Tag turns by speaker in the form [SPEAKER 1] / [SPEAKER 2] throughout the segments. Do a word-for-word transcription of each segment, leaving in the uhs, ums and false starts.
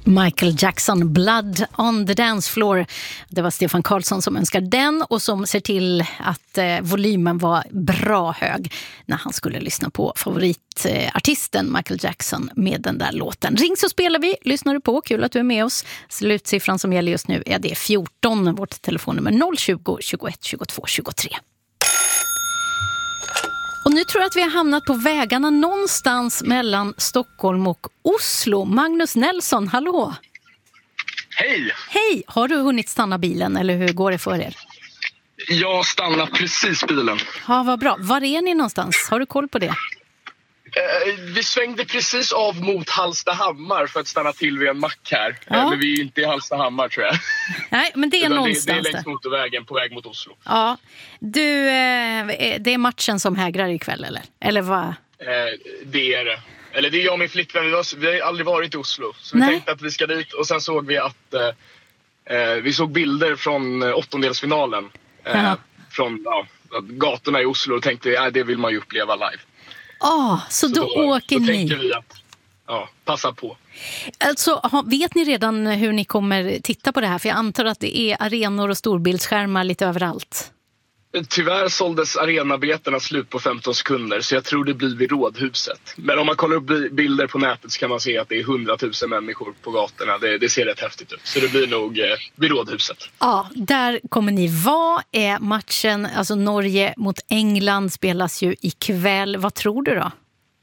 [SPEAKER 1] Michael Jackson, Blood on the Dance Floor. Det var Stefan Karlsson som önskar den och som ser till att eh, volymen var bra hög när han skulle lyssna på favoritartisten Michael Jackson med den där låten. Ring så spelar vi, lyssnar du på, kul att du är med oss. Slutsiffran som gäller just nu är det fjorton, vårt telefonnummer noll tjugo, tjugoett, tjugotvå, tjugotre. Och nu tror jag att vi har hamnat på vägarna någonstans mellan Stockholm och Oslo. Magnus Nelson, hallå!
[SPEAKER 2] Hej!
[SPEAKER 1] Hej! Har du hunnit stanna bilen eller hur går det för er?
[SPEAKER 2] Jag stannar precis bilen.
[SPEAKER 1] Ja, vad bra. Var är ni någonstans? Har du koll på det?
[SPEAKER 2] Eh, vi svängde precis av mot Hallstahammar för att stanna till vid en mack här.
[SPEAKER 1] Ja.
[SPEAKER 2] Eh, men vi är inte i Hallstahammar tror jag.
[SPEAKER 1] Nej, men det är
[SPEAKER 2] Utan
[SPEAKER 1] någonstans
[SPEAKER 2] det, det är längs
[SPEAKER 1] där.
[SPEAKER 2] motorvägen på väg mot Oslo.
[SPEAKER 1] Ja. Du, eh, det är matchen som hägrar ikväll eller? Eller vad?
[SPEAKER 2] Eh, det är det. Eller det är jag och min flickvän. Vi har, vi har aldrig varit i Oslo. Så vi
[SPEAKER 1] Nej.
[SPEAKER 2] tänkte att vi ska dit. Och sen såg vi att eh, eh, vi såg bilder från eh, åttondelsfinalen. Eh,
[SPEAKER 1] Jaha.
[SPEAKER 2] från ja, gatorna i Oslo och tänkte att äh, det vill man ju uppleva live.
[SPEAKER 1] Ah, så,
[SPEAKER 2] Så
[SPEAKER 1] då,
[SPEAKER 2] då,
[SPEAKER 1] åker
[SPEAKER 2] då
[SPEAKER 1] ni.
[SPEAKER 2] tänker vi att ja, passa på.
[SPEAKER 1] Alltså, ha- vet ni redan hur ni kommer titta på det här? För jag antar att det är arenor och storbildsskärmar lite överallt.
[SPEAKER 2] Tyvärr såldes arenabiljetterna slut på femton sekunder så jag tror det blir vid Rådhuset. Men om man kollar upp bi- bilder på nätet så kan man se att det är hundratusen människor på gatorna. Det, det ser rätt häftigt ut. Så det blir nog eh, vid Rådhuset.
[SPEAKER 1] Ja, där kommer ni vara. Är matchen, alltså Norge mot England spelas ju ikväll. Vad tror du då?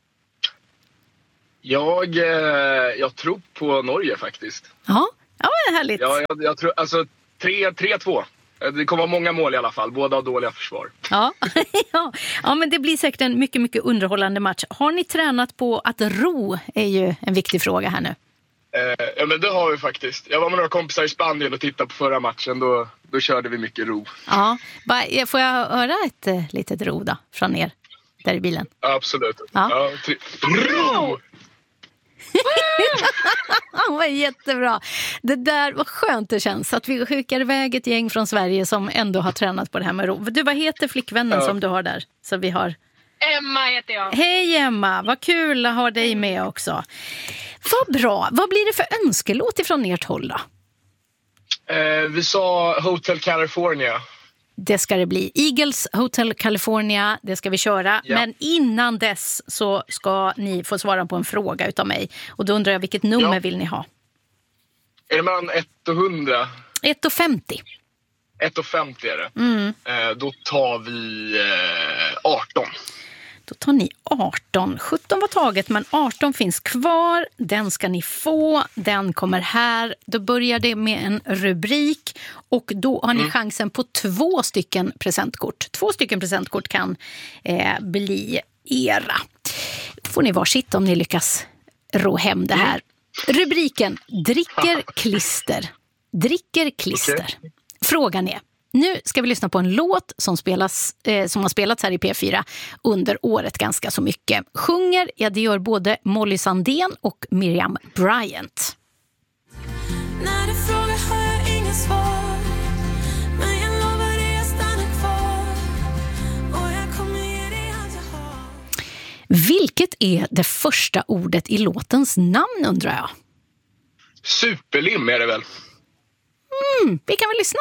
[SPEAKER 2] Jag, eh, jag tror på Norge faktiskt.
[SPEAKER 1] Ja, ja men härligt.
[SPEAKER 2] Ja, jag, jag tror, alltså tre två. Det kommer vara många mål i alla fall. Båda har dåliga försvar.
[SPEAKER 1] Ja. ja. ja, men det blir säkert en mycket, mycket underhållande match. Har ni tränat på att ro är ju en viktig fråga här nu.
[SPEAKER 2] Eh, ja, men det har vi faktiskt. Jag var med några kompisar i Spanien och tittade på förra matchen. Då, då körde vi mycket ro.
[SPEAKER 1] Ja, bara, får jag höra ett eh, litet ro då från er där i bilen?
[SPEAKER 2] Ja, absolut.
[SPEAKER 1] Ja.
[SPEAKER 2] Ja, tri- ro!
[SPEAKER 1] Ja, vad jättebra. Det där var skönt det känns att vi skickar iväg ett gäng från Sverige som ändå har tränat på det här med ro. Du, vad heter flickvännen
[SPEAKER 2] Ja.
[SPEAKER 1] som du har där? Så vi har...
[SPEAKER 3] Emma heter jag.
[SPEAKER 1] Hej Emma, vad kul att ha dig med också. Vad bra. Vad blir det för önskelåt ifrån ert håll då?
[SPEAKER 2] Eh, vi sa Hotel California.
[SPEAKER 1] Det ska det bli. Eagles Hotel California, det ska vi köra.
[SPEAKER 2] Ja.
[SPEAKER 1] Men innan dess så ska ni få svara på en fråga utav mig. Och då undrar jag, vilket nummer
[SPEAKER 2] Ja.
[SPEAKER 1] vill ni ha?
[SPEAKER 2] Är det mellan ett och hundra?
[SPEAKER 1] ett femtio.
[SPEAKER 2] ett och femtio är det.
[SPEAKER 1] Mm.
[SPEAKER 2] Eh, då tar vi eh, arton.
[SPEAKER 1] Då tar ni arton. sjutton var taget, men arton finns kvar. Den ska ni få. Den kommer här. Då börjar det med en rubrik. Och då har ni
[SPEAKER 2] Mm.
[SPEAKER 1] chansen på två stycken presentkort. Två stycken presentkort kan eh, bli era. Får ni varsitt om ni lyckas rå hem det här. Rubriken: dricker klister. Dricker klister.
[SPEAKER 2] Okej.
[SPEAKER 1] Frågan är: nu ska vi lyssna på en låt som, spelas, eh, som har spelats här i P fyra under året ganska så mycket. Sjunger, ja det gör både Molly Sandén och Miriam Bryant.
[SPEAKER 4] När du frågar har jag inga svar, men jag lovar dig jag stannar kvar, och jag kommer ge dig allt jag har.
[SPEAKER 1] Vilket är det första ordet i låtens namn, undrar jag?
[SPEAKER 2] Superlim är det väl?
[SPEAKER 1] Mm, vi kan väl lyssna.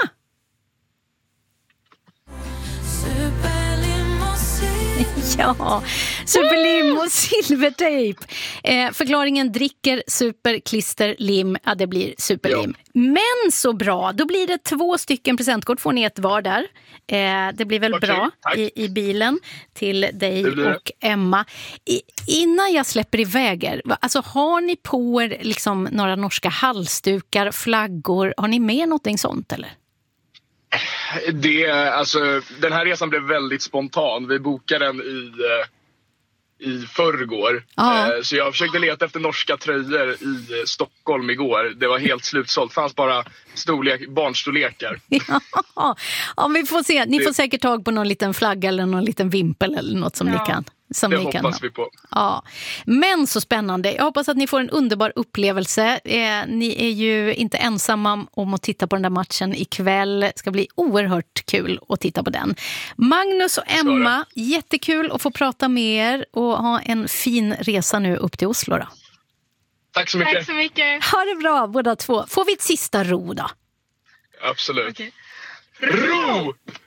[SPEAKER 1] Ja, superlim och silvertejp. Eh, förklaringen: dricker, super, klister, lim. Ja, det blir superlim. Men så bra, då blir det två stycken presentkort. Får ni ett var där. Eh, det blir väl
[SPEAKER 2] Okej,
[SPEAKER 1] bra
[SPEAKER 2] tack.
[SPEAKER 1] i, i bilen till dig
[SPEAKER 2] Det blir det.
[SPEAKER 1] och Emma. I, innan jag släpper iväg er, va- alltså, har ni på er liksom några norska halsdukar, flaggor? Har ni med någonting sånt eller?
[SPEAKER 2] Det, alltså, den här resan blev väldigt spontan. Vi bokade den i, eh, i förrgår.
[SPEAKER 1] Ja.
[SPEAKER 2] Eh, så jag försökte leta efter norska tröjor i eh, Stockholm igår. Det var helt slutsålt. Det fanns bara storlek, barnstorlekar.
[SPEAKER 1] Ja, ja, vi får se. Ni
[SPEAKER 2] Det-
[SPEAKER 1] får säkert tag på någon liten flagga eller någon liten vimpel eller något som
[SPEAKER 3] Ja.
[SPEAKER 1] ni kan. Som
[SPEAKER 2] Det
[SPEAKER 1] ni kan.
[SPEAKER 2] hoppas vi på.
[SPEAKER 1] Ja, men så spännande. Jag hoppas att ni får en underbar upplevelse. Eh, ni är ju inte ensamma om att titta på den där matchen ikväll. Det ska bli oerhört kul att titta på den. Magnus och Emma, jättekul att få prata med er och ha en fin resa nu upp till Oslo då.
[SPEAKER 2] Tack så mycket.
[SPEAKER 3] Tack så mycket.
[SPEAKER 1] Ha det bra båda två. Får vi ett sista ro då?
[SPEAKER 2] Absolut.
[SPEAKER 3] Okej.
[SPEAKER 2] Ro!